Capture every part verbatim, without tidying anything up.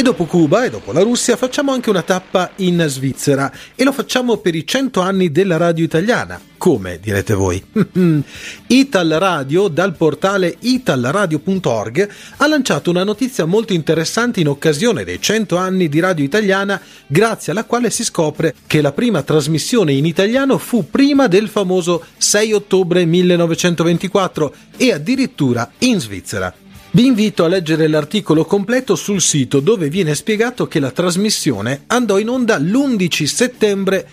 E dopo Cuba e dopo la Russia facciamo anche una tappa in Svizzera e lo facciamo per i cento anni della radio italiana. Come, direte voi? Ital Radio, dal portale italradio punto org, ha lanciato una notizia molto interessante in occasione dei cento anni di radio italiana, grazie alla quale si scopre che la prima trasmissione in italiano fu prima del famoso sei ottobre millenovecentoventiquattro e addirittura in Svizzera. Vi invito a leggere l'articolo completo sul sito, dove viene spiegato che la trasmissione andò in onda l'undici settembre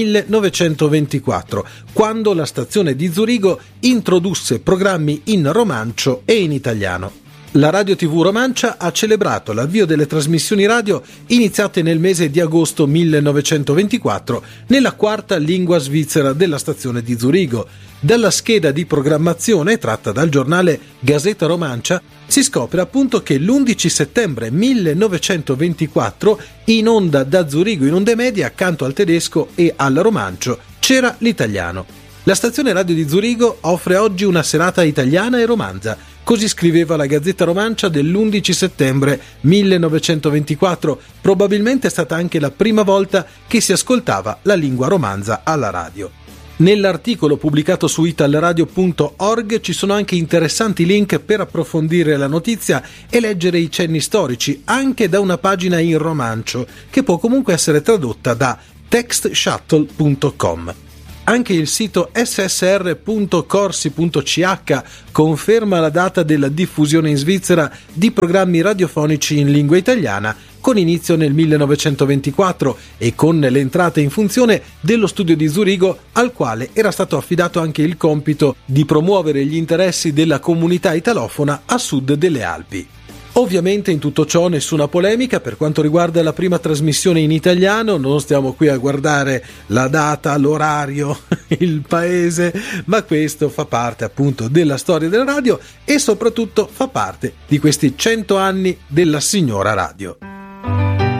millenovecentoventiquattro, quando la stazione di Zurigo introdusse programmi in romancio e in italiano. La Radio tivù Romancia ha celebrato l'avvio delle trasmissioni radio iniziate nel mese di agosto millenovecentoventiquattro nella quarta lingua svizzera della stazione di Zurigo. Dalla scheda di programmazione tratta dal giornale Gazzetta Romancia si scopre appunto che l'undici settembre millenovecentoventiquattro in onda da Zurigo in onde medie, accanto al tedesco e al romancio, c'era l'italiano. La stazione radio di Zurigo offre oggi una serata italiana e romanza. Così scriveva la Gazzetta Romancia dell'undici settembre millenovecentoventiquattro. Probabilmente è stata anche la prima volta che si ascoltava la lingua romanza alla radio. Nell'articolo pubblicato su italradio punto org ci sono anche interessanti link per approfondire la notizia e leggere i cenni storici, anche da una pagina in romancio, che può comunque essere tradotta da text shuttle punto com. Anche il sito esse esse erre punto corsi punto ci acca conferma la data della diffusione in Svizzera di programmi radiofonici in lingua italiana, con inizio nel millenovecentoventiquattro e con l'entrata in funzione dello studio di Zurigo, al quale era stato affidato anche il compito di promuovere gli interessi della comunità italofona a sud delle Alpi. Ovviamente in tutto ciò nessuna polemica per quanto riguarda la prima trasmissione in italiano, non stiamo qui a guardare la data, l'orario, il paese, ma questo fa parte appunto della storia della radio e soprattutto fa parte di questi cento anni della signora radio.